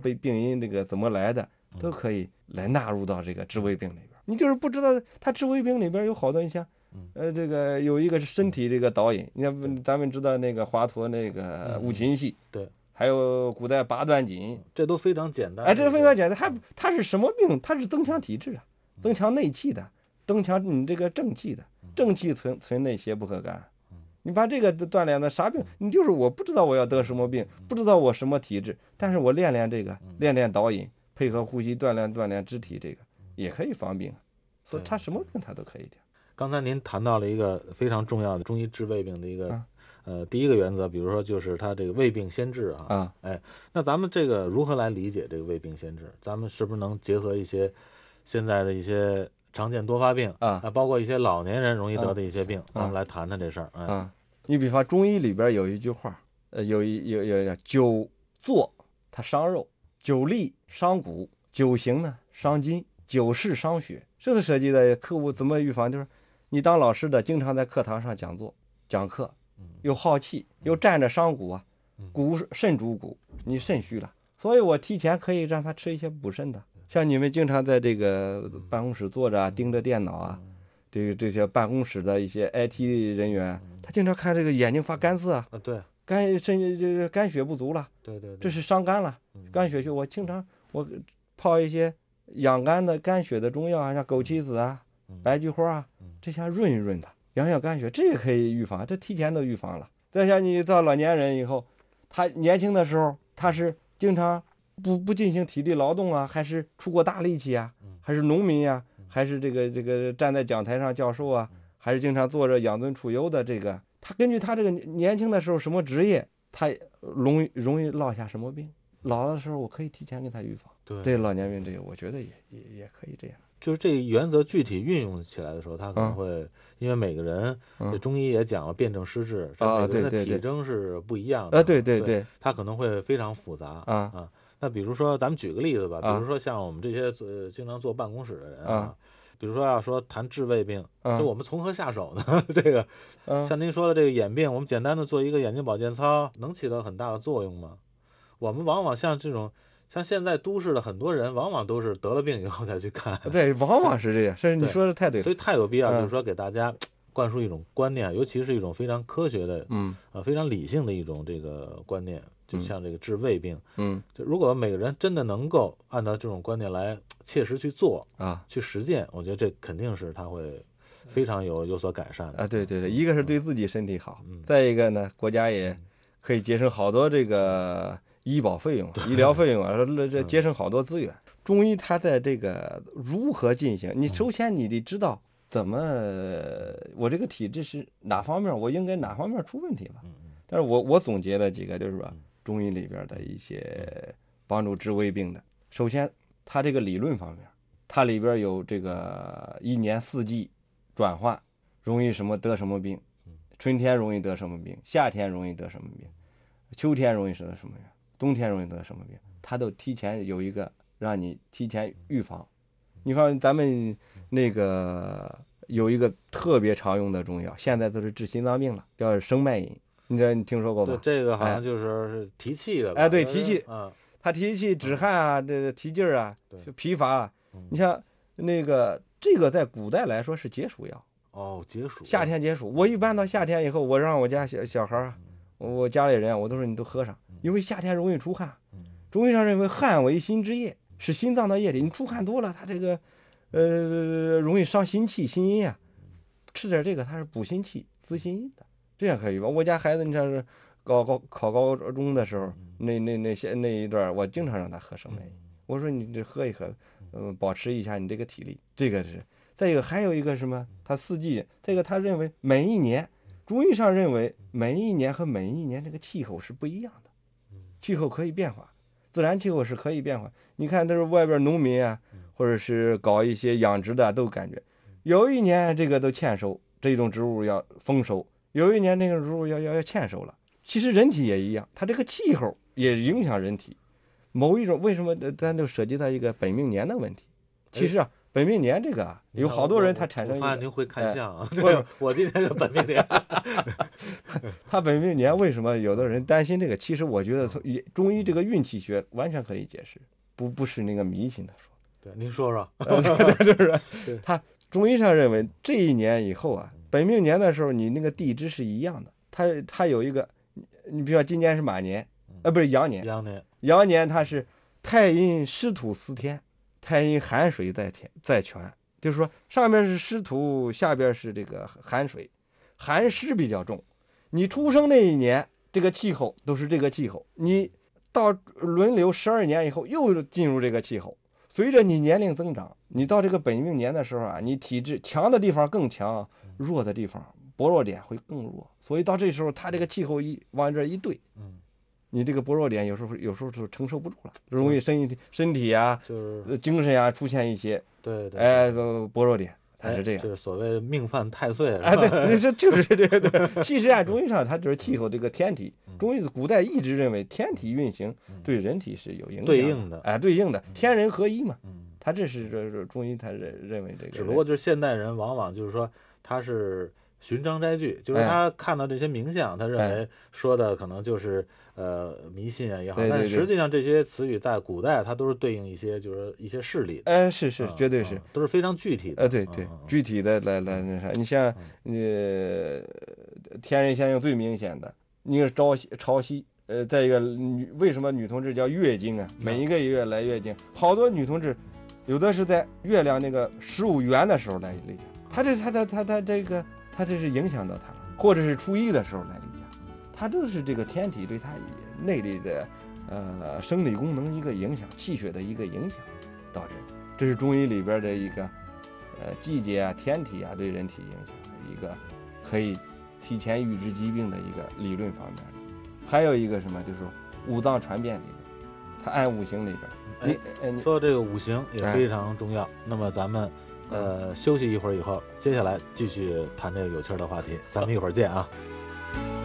病因这个怎么来的，都可以来纳入到这个治胃病里边。你就是不知道它治胃病里边有好多，你像这个有一个是身体这个导引，你看咱们知道那个华佗那个五禽戏， 对， 还有古代八段锦， 这都非常简单。 哎，这非常简单。它是什么病？它是增强体质啊，增强内气的，增强你这个正气的。正气存内，邪不可干。你把这个锻炼的啥病？你就是我不知道我要得什么病，不知道我什么体质，但是我练这个，练导引，配合呼吸锻炼肢体，这个也可以防病。所以他什么病他都可以的。 刚才您谈到了一个非常重要的中医治胃病的一个第一个原则，比如说就是它这个胃病先治啊。哎，那咱们这个如何来理解这个胃病先治？咱们是不是能结合一些现在的一些常见多发病包括一些老年人容易得的一些病，咱们来谈谈这事儿。 你比方中医里边有一句话，有久坐它伤肉，久立伤骨，久行呢伤筋，久视伤血。这是涉及的客户怎么预防，就是你当老师的经常在课堂上讲课，又好气，又站着伤骨啊，肾主骨，你肾虚了，所以我提前可以让他吃一些补肾的。像你们经常在这个办公室坐着盯着电脑啊，这些办公室的一些 IT 人员，他经常看这个眼睛发干涩啊， 对， 肝血不足了， 对， 这是伤肝了，肝血虚。我经常泡一些养肝的肝血的中药啊，像枸杞子啊、白菊花啊，这些润一润的，养肝血，这也可以预防，这提前都预防了。再像你到老年人以后，他年轻的时候他是经常不进行体力劳动啊，还是出过大力气啊，还是农民啊，还是这个站在讲台上教授啊，还是经常做着养尊处优的这个，他根据他这个年轻的时候什么职业，他容易落下什么病，老的时候我可以提前给他预防。 对， 这个老年病这个我觉得也可以这样。 就是这个原则具体运用起来的时候，他可能会因为每个人，这中医也讲了辨证施治，这每个人的体征是不一样的。 对， 他可能会非常复杂啊。那比如说咱们举个例子吧，比如说像我们这些经常坐办公室的人啊，比如说要说谈治胃病，就我们从何下手呢？这个像您说的这个眼病，我们简单的做一个眼睛保健操，能起到很大的作用吗？我们往往像现在都市的很多人，往往都是得了病以后才去看。 对，往往是这样。是你说的太对了。 所以太有必要，就是说给大家灌输一种观念，尤其是一种非常科学的，非常理性的一种这个观念。就像这个治胃病，就如果每个人真的能够按照这种观念来切实去做去实践，我觉得这肯定是他会非常有所改善的啊。对，一个是对自己身体好，再一个呢，国家也可以节省好多这个医保费用、医疗费用啊，这节省好多资源。中医它在这个如何进行，你首先你得知道怎么我这个体质是哪方面，我应该哪方面出问题了。但是我总结了几个，就是说中医里边的一些帮助治胃病的。首先，它这个理论方面，它里边有这个一年四季转换，容易得什么病，春天容易得什么病，夏天容易得什么病，秋天容易得什么病，冬天容易得什么病，它都提前有一个让你提前预防。你看咱们那个有一个特别常用的中药，现在都是治心脏病了，叫生脉饮。你听说过吧？ 对，这个好像就是提气的吧？ 哎，对，提气，它提气止汗啊，这个提劲儿啊，就疲乏啊。你像那个这个在古代来说是解暑药。 解暑。夏天解暑，我一般到夏天以后，我让我家小孩我家里人，我都说你都喝上，因为夏天容易出汗。中医上认为汗为心之液，是心脏的液体，你出汗多了，它这个容易伤心气、心阴啊。吃点这个，它是补心气、滋心阴的。这样可以吧？我家孩子，你像是考高中的时候，那一段，我经常让他喝生脉饮。我说你这喝一喝，保持一下你这个体力。这个是。再一个还有一个什么？他四季，这个他认为每一年，中医上认为每一年和每一年这个气候是不一样的，气候可以变化，自然气候是可以变化。你看，都是外边农民啊，或者是搞一些养殖的，都感觉有一年这个都欠收，这种植物要丰收。有一年那个植物要欠收了。其实人体也一样，它这个气候也影响人体。某一种为什么咱就涉及到一个本命年的问题？其实本命年这个有好多人他产生， 我发现您会看相啊，我今天是本命年。 他本命年为什么有的人担心这个？其实我觉得从中医这个运气学完全可以解释，不是那个迷信的说。 对，您说说。 就是他中医上认为这一年以后啊，本命年的时候你那个地支是一样的，它有一个，你比如说今年是马年，不是羊年，羊年它是太阴湿土司天，太阴寒水在泉，就是说上边是湿土，下边是这个寒水，寒湿比较重。你出生那一年这个气候都是这个气候，你到轮流12年以后又进入这个气候，随着你年龄增长，你到这个本命年的时候啊，你体质强的地方更强，弱的地方薄弱点会更弱，所以到这时候它这个气候往这一对，你这个薄弱点有时候就承受不住了，容易身体啊，就是精神啊出现一些薄弱点，它是这样， 就是所谓命犯太岁。 对，你说就是这个。其实按中医上，它就是气候这个天体，中医古代一直认为天体运行对人体是有影响的，对应的，天人合一嘛。他这是中医他认为这个。 只不过就是现代人往往就是说他是寻章摘句，就是他看到这些名相，他认为说的可能就是迷信啊也好，但实际上这些词语在古代它都是对应一些就是一些事例。 是绝对是， 都是非常具体的。 对，具体的来那啥，你像天人相应最明显的，一个是潮汐，再一个为什么女同志叫月经啊？每一个月来月经，好多女同志有的是在月亮那个15圆的时候来例假，他这是影响到他了，或者是初一的时候来例假，他都是这个天体对他内里的生理功能一个影响，气血的一个影响导致。这是中医里边的一个季节啊、天体啊对人体影响的一个可以提前预知疾病的一个理论方面。还有一个什么，就是五脏传变里边，它按五行里边。 你说这个五行也非常重要。那么咱们休息一会儿以后，接下来继续谈这个有趣的话题，咱们一会儿见啊。